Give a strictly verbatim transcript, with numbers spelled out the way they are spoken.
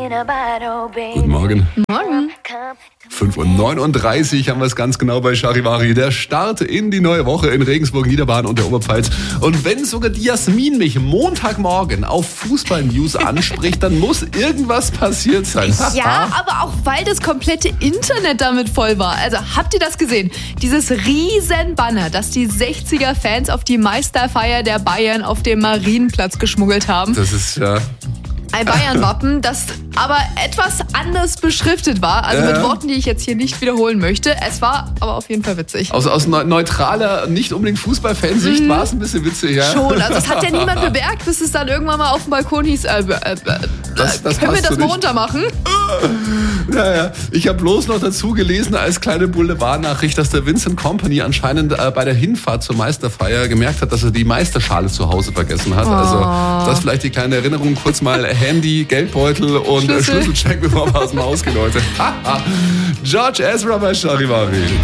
Guten Morgen. Morgen. fünf Uhr neununddreißig haben wir es ganz genau bei Charivari. Der Start in die neue Woche in Regensburg, Niederbayern und der Oberpfalz. Und wenn sogar die Jasmin mich Montagmorgen auf Fußball-News anspricht, dann muss irgendwas passiert sein. Ja, aber auch weil das komplette Internet damit voll war. Also habt ihr das gesehen? Dieses riesen Banner, das die sechziger-Fans auf die Meisterfeier der Bayern auf dem Marienplatz geschmuggelt haben. Das ist ja... Ein Bayern-Wappen, das aber etwas anders beschriftet war. Also Ja. mit Worten, die ich jetzt hier nicht wiederholen möchte. Es war aber auf jeden Fall witzig. Aus, aus neu- neutraler, nicht unbedingt Fußballfansicht Mhm. war es ein bisschen witzig, ja? Schon, also das hat ja niemand bemerkt, bis es dann irgendwann mal auf dem Balkon hieß, äh, äh, äh, Das- das können wir passt das so mal nicht. runter machen? Naja, ich habe bloß noch dazu gelesen als kleine Boulevardnachricht, dass der Vincent Kompany anscheinend äh, bei der Hinfahrt zur Meisterfeier gemerkt hat, dass er die Meisterschale zu Hause vergessen hat. Also das vielleicht die kleine Erinnerung, kurz mal Handy, Geldbeutel und äh, Schlüssel. Schlüsselcheck, bevor wir aus dem Haus gehen heute. George Ezra bei Charivari.